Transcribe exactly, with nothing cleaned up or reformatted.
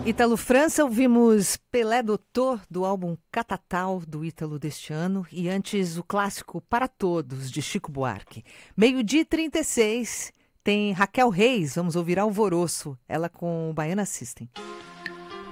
Ítalo França, ouvimos Pelé Doutor, do álbum Catatal, do Ítalo deste ano, e antes o clássico Para Todos, de Chico Buarque. Meio-dia e trinta e seis, tem Raquel Reis, vamos ouvir Alvoroço, ela com o Baiana System.